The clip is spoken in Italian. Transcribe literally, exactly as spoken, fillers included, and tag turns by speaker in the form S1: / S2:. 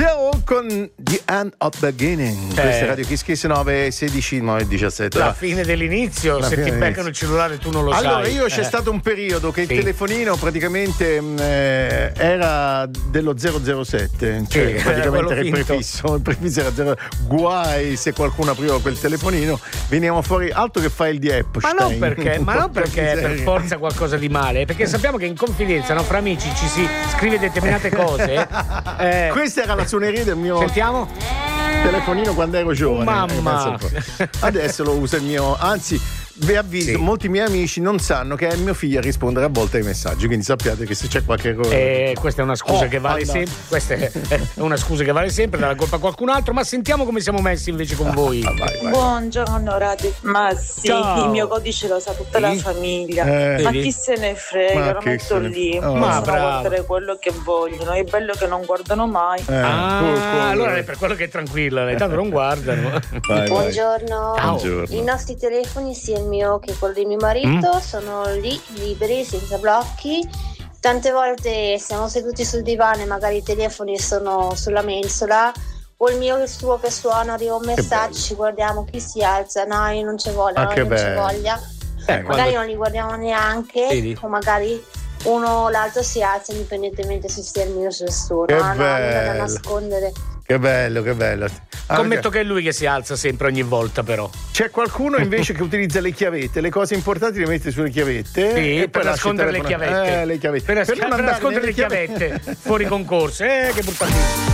S1: Joe con The End of Beginning.
S2: Eh.
S1: Questa è Radio Kiss Kiss nove sedici nove diciassette.
S2: La fine dell'inizio,
S1: La
S2: se
S1: fine
S2: ti
S1: dell'inizio.
S2: beccano il cellulare tu non lo
S1: Allora,
S2: sai.
S1: io c'è
S2: Eh.
S1: stato un periodo che il
S2: Sì.
S1: telefonino praticamente mh, eh, era dello zero zero sette, cioè
S2: Sì, era
S1: praticamente
S2: quello
S1: era il
S2: finto.
S1: prefisso, il prefisso era zero. Guai se qualcuno apriva quel telefonino, veniamo fuori altro che file di app.
S2: Ma non perché, ma non perché è per forza qualcosa di male, perché sappiamo che in confidenza, no, fra amici ci si scrive determinate cose. Eh,
S1: Questa era la suoneria del mio
S2: sentiamo?
S1: telefonino quando ero giovane.
S2: Mamma.
S1: Eh, pensa un po'. Adesso lo usa il mio, anzi vi avviso,
S2: Sì.
S1: molti miei amici non sanno che è mio figlio a rispondere a volte ai messaggi, quindi sappiate che se c'è qualche errore.
S2: Eh, questa è una scusa
S1: Oh,
S2: che vale
S1: anda.
S2: sempre. Questa è, è una scusa che vale sempre, dà la colpa a qualcun altro. Ma sentiamo come siamo messi invece con voi.
S1: Ah, vai, vai.
S3: Buongiorno Radio. Ma sì,
S2: Ciao.
S3: il mio codice lo sa tutta
S2: Sì?
S3: la famiglia.
S1: Eh.
S3: Ma
S2: Vedi?
S3: chi se ne frega,
S1: Ma
S3: lo
S1: chi
S3: metto
S1: se ne-
S3: lì.
S1: Oh.
S2: Ma
S3: Possono
S2: bravo.
S3: guardare quello che vogliono. È bello che non guardano mai.
S1: Eh,
S2: Ah,
S1: tu, tu,
S2: allora è per quello che è tranquilla, intanto non guardano.
S1: vai, vai.
S4: Buongiorno.
S2: Ciao.
S1: Buongiorno.
S4: I nostri telefoni, sia il mio che quello di mio marito,
S2: Mm.
S4: sono lì, liberi, senza blocchi. Tante volte siamo seduti sul divano e magari i telefoni sono sulla mensola, o il mio che il suo che suona, arriva un messaggio,
S1: bello.
S4: ci guardiamo, chi si alza, no, io non c'è voglia,
S1: Ah,
S4: no,
S1: che
S4: io non c'è
S1: bello.
S4: voglia.
S2: Eh,
S4: Magari
S2: quando-
S4: non li guardiamo neanche,
S2: Vedi?
S4: o magari uno o l'altro si alza indipendentemente se sia il mio o se il suo.
S1: Che
S4: No, no, nulla da
S1: bello.
S4: nascondere.
S1: Che bello, che bello. Ah,
S2: Scommetto
S1: ok.
S2: che è lui che si alza sempre ogni volta, però.
S1: C'è qualcuno invece che utilizza le chiavette, le cose importanti le mette sulle chiavette
S2: Sì,
S1: e
S2: per
S1: poi lascia il
S2: nascondere le
S1: telefono-
S2: chiavette.
S1: Eh, le chiavette.
S2: Per, nas-
S1: non
S2: per
S1: andare
S2: nascondere le
S1: nelle
S2: chiavette fuori concorso. Eh, che brutta fine.